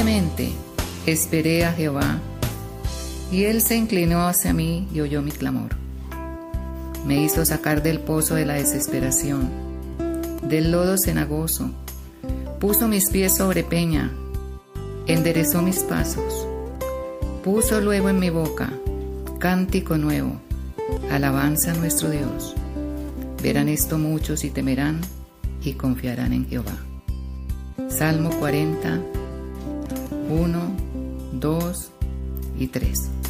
Pacientemente esperé a Jehová, y Él se inclinó hacia mí y oyó mi clamor. Me hizo sacar del pozo de la desesperación, del lodo cenagoso. Puso mis pies sobre peña, enderezó mis pasos. Puso luego en mi boca cántico nuevo, alabanza a nuestro Dios. Verán esto muchos y temerán y confiarán en Jehová. Salmo 40, 1, 2 y 3.